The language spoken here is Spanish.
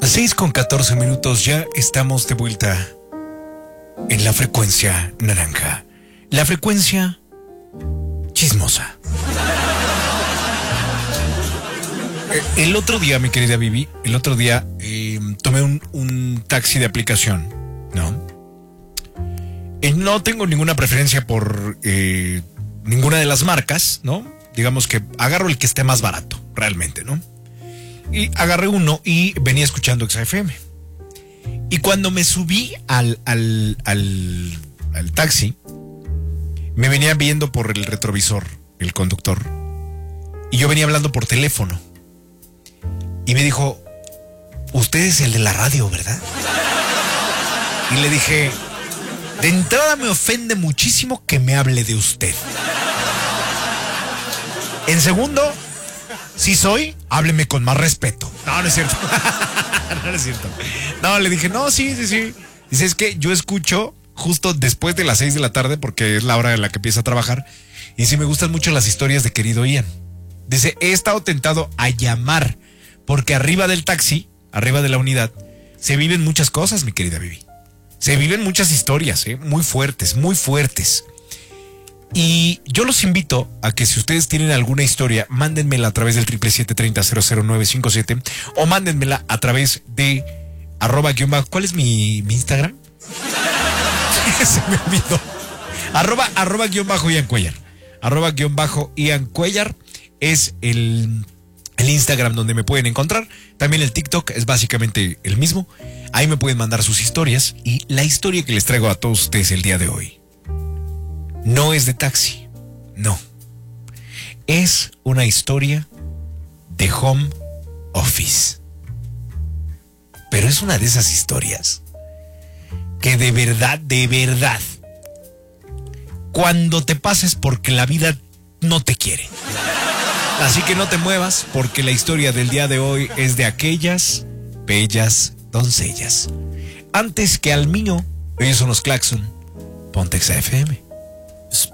6:14 ya estamos de vuelta en la frecuencia naranja. La frecuencia chismosa. El otro día, mi querida Vivi, tomé un taxi de aplicación, ¿no? No tengo ninguna preferencia por ninguna de las marcas, ¿no? Digamos que agarro el que esté más barato, realmente, ¿no? Y agarré uno y venía escuchando XFM. Y cuando me subí al taxi, me venía viendo por el retrovisor el conductor. Y yo venía hablando por teléfono. Y me dijo, usted es el de la radio, ¿verdad? Y le dije, de entrada me ofende muchísimo que me hable de usted. En segundo, si soy, hábleme con más respeto. No, no es cierto. No es cierto. No, le dije, no, sí. Dice, es que yo escucho justo después de las 6 de la tarde porque es la hora en la que empieza a trabajar. Y sí me gustan mucho las historias de querido Ian. Dice, he estado tentado a llamar porque arriba del taxi, arriba de la unidad, se viven muchas cosas, mi querida Vivi. Se viven muchas historias, muy fuertes, muy fuertes. Y yo los invito a que si ustedes tienen alguna historia, mándenmela a través del 777-30-00957 o mándenmela a través de @_. ¿Cuál es mi Instagram? Se me olvidó. @_Ian Cuellar. @_Ian Cuellar es el Instagram donde me pueden encontrar. También el TikTok es básicamente el mismo. Ahí me pueden mandar sus historias. Y la historia que les traigo a todos ustedes el día de hoy no es de taxi, no. Es una historia de home office. Pero es una de esas historias que de verdad, cuando te pases porque la vida no te quiere. Así que no te muevas porque la historia del día de hoy es de aquellas bellas doncellas. Antes que al mío, ellos son los Claxon. Ponte XFM.